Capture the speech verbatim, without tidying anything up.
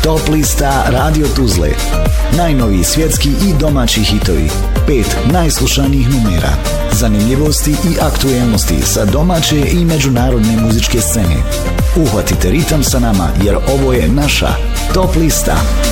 Top lista Radio Tuzle. Najnoviji svjetski i domaći hitovi. Pet najslušanijih numera. Zanimljivosti i aktuelnosti sa domaće i međunarodne muzičke scene. Uhvatite ritam sa nama jer ovo je naša Top lista.